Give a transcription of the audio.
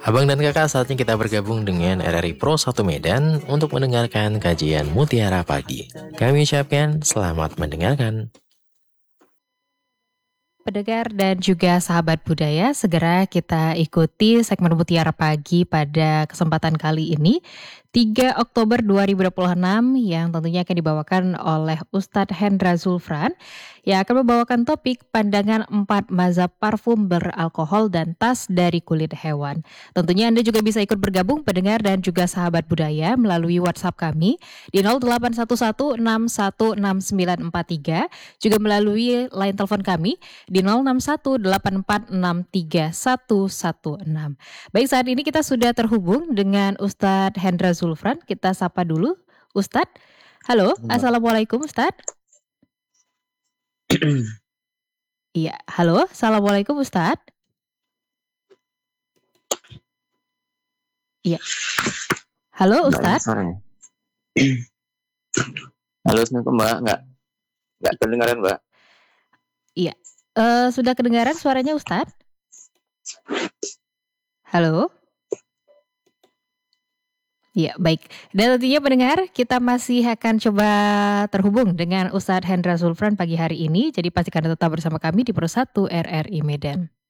Abang dan kakak, saatnya kita bergabung dengan RRI Pro 1 Medan untuk mendengarkan kajian Mutiara Pagi. Kami ucapkan selamat mendengarkan. Pendengar dan juga sahabat budaya, segera kita ikuti segmen Mutiara Pagi pada kesempatan kali ini, 3 Oktober 2026, yang tentunya akan dibawakan oleh Ustadz Hendra Zulfran, yang akan membawakan topik pandangan 4 mazhab parfum beralkohol dan tas dari kulit hewan. Tentunya Anda juga bisa ikut bergabung pendengar dan juga sahabat budaya melalui WhatsApp kami di 0811616943, juga melalui line telepon kami di 0618463116. Baik, saat ini kita sudah terhubung dengan Ustadz Hendra Zulfran. Kita sapa dulu Ustadz. Halo, Assalamualaikum Ustadz. Iya, halo, Assalamualaikum Ustadz. Iya. Halo Ustadz. Halo, Assalamualaikum Mbak. Nggak kedengaran Mbak. Iya, sudah kedengaran suaranya Ustadz? Halo? Ya, baik. Dan tentunya pendengar, kita masih akan coba terhubung dengan Ustadz Hendra Zulfran pagi hari ini. Jadi pastikan tetap bersama kami di Pro 1 RRI Medan.